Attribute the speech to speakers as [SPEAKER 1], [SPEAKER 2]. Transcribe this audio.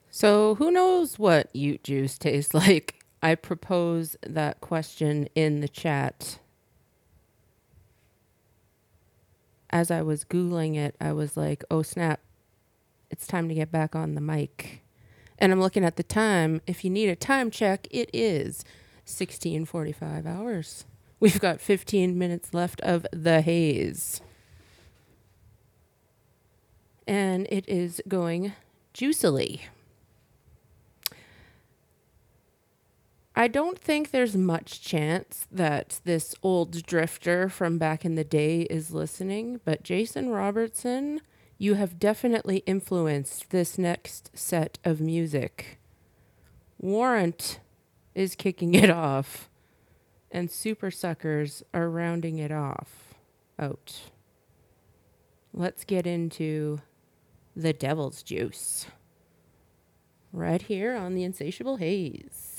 [SPEAKER 1] So, who knows what Ute juice tastes like? I propose that question in the chat. As I was Googling it, I was like, oh snap, it's time to get back on the mic. And I'm looking at the time. If you need a time check, it is 16:45 hours. We've got 15 minutes left of the haze. And it is going juicily. I don't think there's much chance that this old drifter from back in the day is listening, but Jason Robertson, you have definitely influenced this next set of music. Warrant is kicking it off, and Super Suckers are rounding it off. Out. Let's get into the Devil's Juice. Right here on the Insatiable Haze.